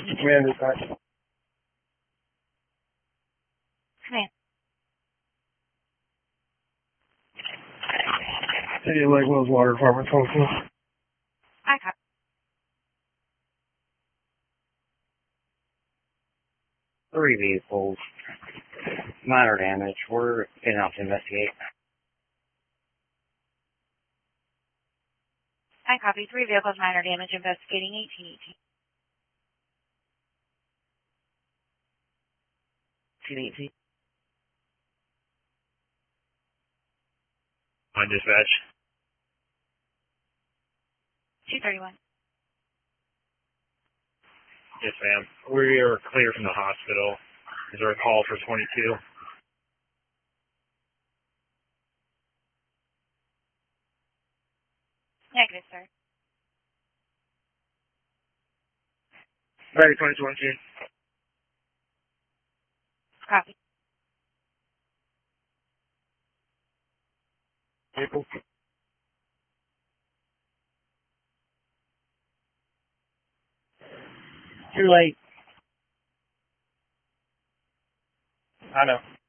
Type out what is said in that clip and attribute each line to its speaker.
Speaker 1: Command dispatch.
Speaker 2: Command.
Speaker 1: City of Lake Mills Water Department, 22.
Speaker 2: I copy.
Speaker 3: Three vehicles. Minor damage. We're getting out to investigate.
Speaker 2: I copy. 3 vehicles, minor damage, investigating 1818.
Speaker 3: 1818.
Speaker 4: On dispatch.
Speaker 2: 231.
Speaker 4: Yes, ma'am. We are clear from the hospital. Is there a call for 22?
Speaker 2: Negative, sir.
Speaker 1: Ready, 22, Chief.
Speaker 2: Copy.
Speaker 1: Vehicle. Too late. I know.